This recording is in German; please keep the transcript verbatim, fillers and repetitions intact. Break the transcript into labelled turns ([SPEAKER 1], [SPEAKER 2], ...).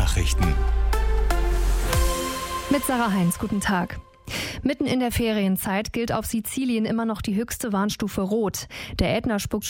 [SPEAKER 1] Nachrichten.
[SPEAKER 2] Mit Sarah Heinz, guten Tag. Mitten in der Ferienzeit gilt auf Sizilien immer noch die höchste Warnstufe Rot. Der Ätna spuckt